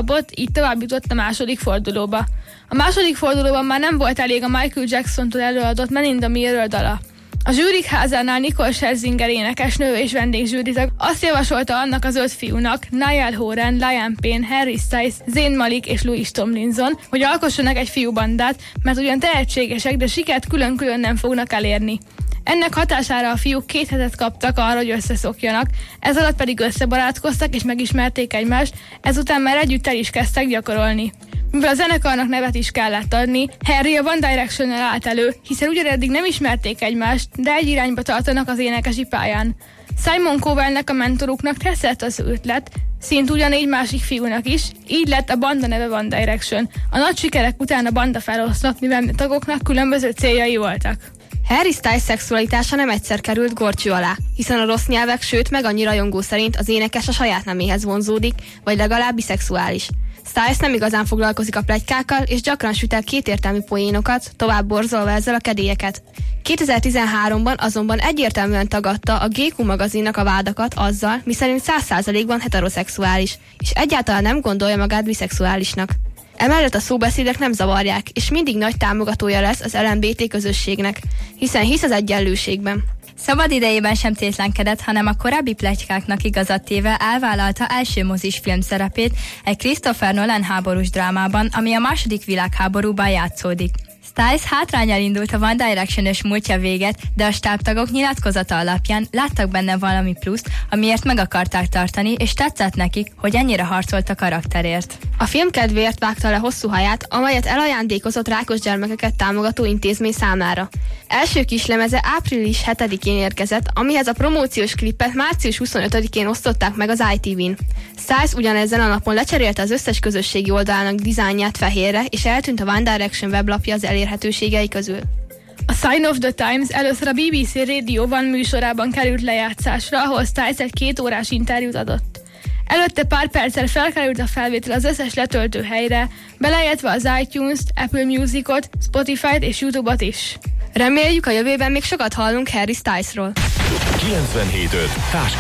kapott, így tovább jutott a második fordulóba. A második fordulóban már nem volt elég a Michael Jacksontól előadott Man in the Mirror dala. A zsűrik házánál Nicole Scherzinger énekesnő és vendégzsűritag azt javasolta annak az 5 fiúnak, Niall Horan, Liam Payne, Harry Styles, Zayn Malik és Louis Tomlinson, hogy alkossanak egy fiúbandát, mert ugyan tehetségesek, de sikert külön-külön nem fognak elérni. Ennek hatására a fiúk 2 hetet kaptak arra, hogy összeszokjanak, ez alatt pedig összebarátkoztak és megismerték egymást, ezután már együtt el is kezdtek gyakorolni. Mivel a zenekarnak nevet is kellett adni, Harry a One Directionnel állt elő, hiszen ugyaneddig nem ismerték egymást, de egy irányba tartanak az énekesi pályán. Simon Cowellnek, a mentoruknak tetszett az ötlet, szint ugyanígy másik fiúnak is, így lett a banda neve One Direction. A nagy sikerek után a banda feloszlott, mivel a tagoknak különböző céljai voltak. Harry Styles szexualitása nem egyszer került górcső alá, hiszen a rossz nyelvek, sőt meg annyi rajongó szerint az énekes a saját neméhez vonzódik, vagy legalább biszexuális. Styles nem igazán foglalkozik a pletykákkal, és gyakran süt el kétértelmű poénokat, tovább borzolva ezzel a kedélyeket. 2013-ban azonban egyértelműen tagadta a GQ magazinnak a vádakat azzal, miszerint 100%-ban heteroszexuális, és egyáltalán nem gondolja magát biszexuálisnak. Emellett a szóbeszédek nem zavarják, és mindig nagy támogatója lesz az LMBT közösségnek, hiszen hisz az egyenlőségben. Szabad idejében sem tétlenkedett, hanem a korábbi pletykáknak igazat téve elvállalta első mozis filmszerepét egy Christopher Nolan háborús drámában, ami a II. Világháborúban játszódik. Styles hátránnyal indult a One Direction-ös múltja véget, de a stábtagok nyilatkozata alapján láttak benne valami pluszt, amiért meg akarták tartani, és tetszett nekik, hogy ennyire harcolt a karakterért. A film kedvéért vágta le hosszú haját, amelyet elajándékozott rákos gyermekeket támogató intézmény számára. Első kislemeze április 7-én érkezett, amihez a promóciós klippet március 25-én osztották meg az ITV-n. Styles ugyanezen a napon lecserélte az összes közösségi oldalának dizájnját fehérre, és eltűnt a One Direction weblapja az elérhetőségei közül. A Sign of the Times először a BBC Radio One műsorában került lejátszásra, ahol Styles egy 2 órás interjút adott. Előtte pár perccel felkerült a felvétel az összes letöltő helyre, beleértve az iTunes-t, Apple Music-ot, Spotify-t és YouTube-ot is. Reméljük, a jövőben még sokat hallunk Harry Stylesról. 97.5